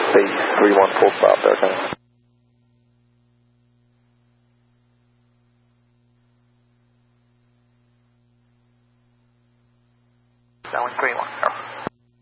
Base 31 full stop there, okay. Downwind 31.